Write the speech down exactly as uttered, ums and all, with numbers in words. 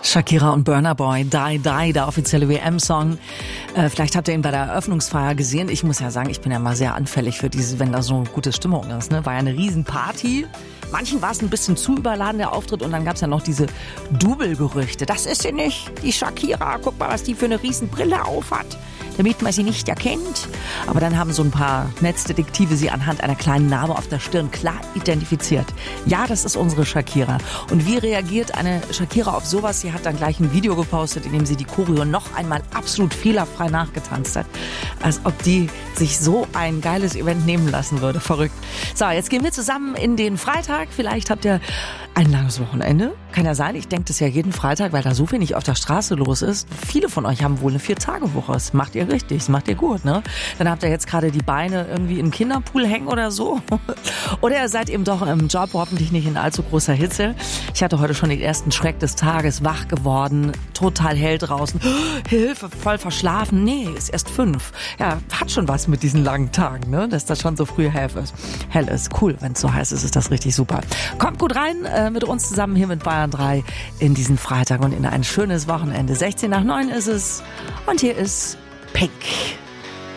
Shakira und Burna Boy, Die Die, der offizielle W M-Song. Äh, vielleicht habt ihr ihn bei der Eröffnungsfeier gesehen. Ich muss ja sagen, ich bin ja mal sehr anfällig für diese, wenn da so gute Stimmung ist. Ne? War ja eine Riesenparty. Manchen war es ein bisschen zu überladen, der Auftritt. Und dann gab es ja noch diese Double-Gerüchte. Das ist sie nicht, die Shakira. Guck mal, was die für eine Riesenbrille aufhat, damit man sie nicht erkennt. Aber dann haben so ein paar Netzdetektive sie anhand einer kleinen Narbe auf der Stirn klar identifiziert. Ja, das ist unsere Shakira. Und wie reagiert eine Shakira auf sowas? Sie hat dann gleich ein Video gepostet, in dem sie die Choreo noch einmal absolut fehlerfrei nachgetanzt hat. Als ob die sich so ein geiles Event nehmen lassen würde. Verrückt. So, jetzt gehen wir zusammen in den Freitag. Vielleicht habt ihr ein langes Wochenende. Kann ja sein. Ich denke das ja jeden Freitag, weil da so wenig auf der Straße los ist. Viele von euch haben wohl eine Vier-Tage-Woche. Das macht ihr richtig. Das macht ihr gut, ne? Dann habt ihr jetzt gerade die Beine irgendwie im Kinderpool hängen oder so. Oder ihr seid eben doch im Job, hoffentlich nicht in allzu großer Hitze. Ich hatte heute schon den ersten Schreck des Tages, wach geworden, total hell draußen. Hilfe, voll verschlafen. Nee, ist erst fünf. Ja, hat schon was mit diesen langen Tagen, ne? Dass das schon so früh hell ist. Hell ist. Cool, wenn es so heiß ist, ist das richtig super. Kommt gut rein äh, mit uns zusammen hier mit Bayern drei in diesen Freitag und in ein schönes Wochenende. sechzehn nach neun ist es und hier ist Pink.